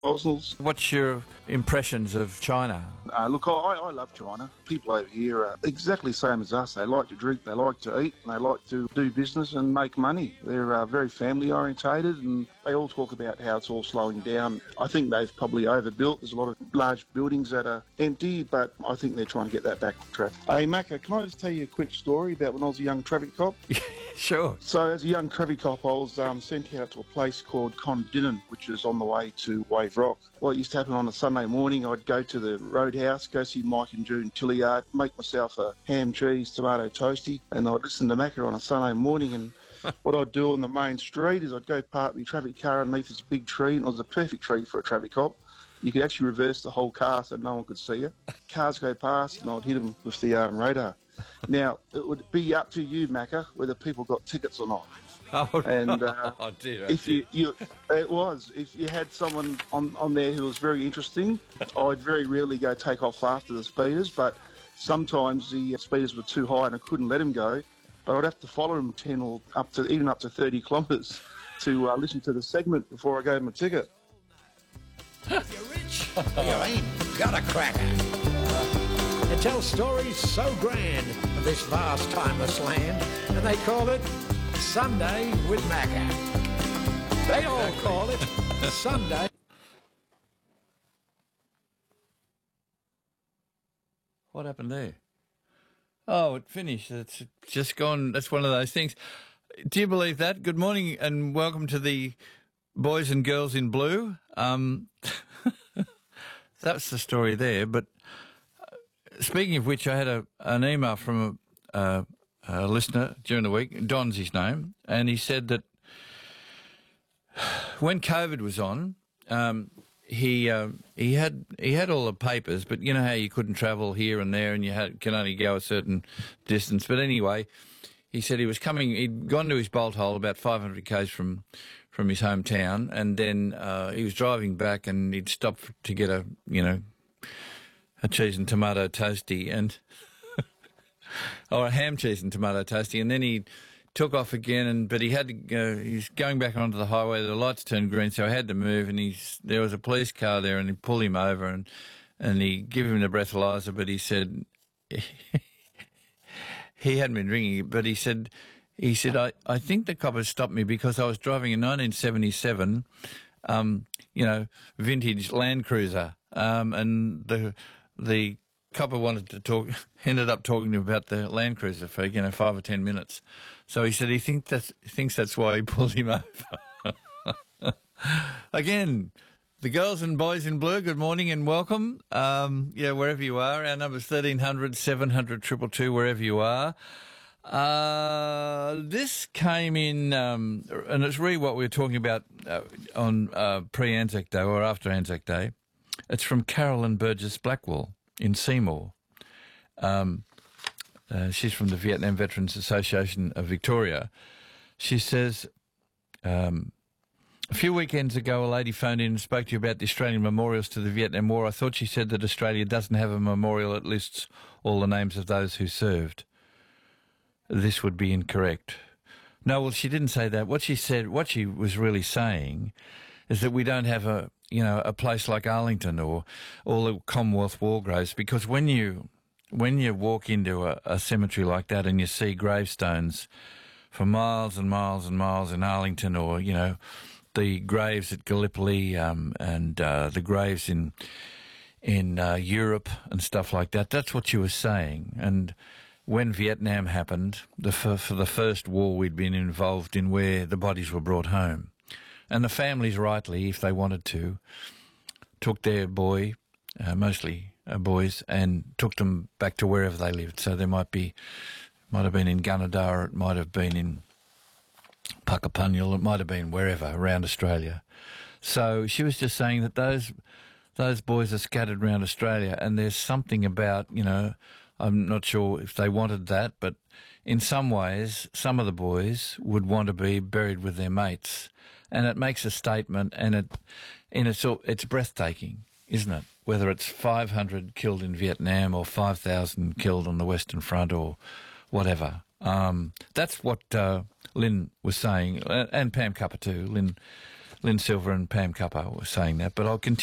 Osnells. What's your impressions of China? Look, I love China. People over here are exactly the same as us. They like to drink, they like to eat, and they like to do business and make money. They're very family orientated, and they all talk about how it's all slowing down. I think they've probably overbuilt. There's a lot of large buildings that are empty, but I think they're trying to get that back on track. Hey, Macca, can I just tell you a quick story about when I was a young traffic cop? Sure. So as a young traffic cop, I was sent out to a place called Condinnon, which is on the way to Wave Rock. Well, it used to happen on a Sunday morning. I'd go to the roadhouse, go see Mike and June Tilliard, make myself a ham, cheese, tomato toastie, and I'd listen to Macca on a Sunday morning. And what I'd do on the main street is I'd go park my traffic car underneath this big tree, and it was a perfect tree for a traffic cop. You could actually reverse the whole car so no one could see you. Cars go past, and I'd hit them with the radar. Now, it would be up to you, Macca, whether people got tickets or not. Oh, And I did. if you had someone on there who was very interesting, I'd very rarely go take off after the speeders, but sometimes the speeders were too high and I couldn't let them go. But I'd have to follow them 10 or even up to 30 kilometres to listen to the segment before I gave them a ticket. You're rich, you ain't got a cracker. It tells stories so grand of this vast, timeless land, and they call it Sunday with Macca. They all call it Sunday. What happened there? Oh, it finished. It's just gone. That's one of those things. Do you believe that? Good morning and welcome to the Boys and Girls in Blue. That's the story there. But speaking of which, I had an email from a listener during the week. Don's his name, and he said that when COVID was on, he had all the papers, but you know how you couldn't travel here and there, and can only go a certain distance. But anyway, he said he was coming. He'd gone to his bolt hole about 500 k's from his hometown, and then he was driving back, and he'd stopped to get a cheese and tomato toastie and or a ham, cheese and tomato toastie, and then he took off again, but he had to go. He's going back onto the highway. The lights turned green, so I had to move. And there was a police car there, and he pulled him over, and he gave him the breathalyzer. But he said he hadn't been drinking. But he said I think the cop had stopped me because I was driving a 1977, vintage Land Cruiser, and the copper ended up talking to him about the Land Cruiser for 5 or 10 minutes. So he said he thinks that's why he pulled him over. Again, the girls and boys in blue, good morning and welcome. Wherever you are, our number's 1300 700 222, wherever you are. This came in, and it's really what we were talking about on pre-Anzac Day or after Anzac Day. It's from Carolyn Burgess Blackwell in Seymour. She's from the Vietnam Veterans Association of Victoria. She says, a few weekends ago, a lady phoned in and spoke to you about the Australian memorials to the Vietnam War. I thought she said that Australia doesn't have a memorial that lists all the names of those who served. This would be incorrect. No, well, she didn't say that. What she was really saying is that we don't have a place like Arlington or all the Commonwealth war graves, because when you walk into a cemetery like that and you see gravestones for miles and miles and miles in Arlington, or the graves at Gallipoli and the graves in Europe and stuff like that, that's what she was saying. And when Vietnam happened, for the first war we'd been involved in, where the bodies were brought home, and the families, rightly, if they wanted to, took their boy, mostly boys, and took them back to wherever they lived. So there might have been in Gunnedah, it might have been in Puckapunyal, it might have been wherever around Australia. So she was just saying that those boys are scattered around Australia, and there's something about, I'm not sure if they wanted that, but in some ways, some of the boys would want to be buried with their mates, and it makes a statement, and it's breathtaking, isn't it? Whether it's 500 killed in Vietnam or 5,000 killed on the Western Front or whatever. That's what Lynn was saying, and Pam Cupper too. Lynn Silver and Pam Cupper were saying that, but I'll continue.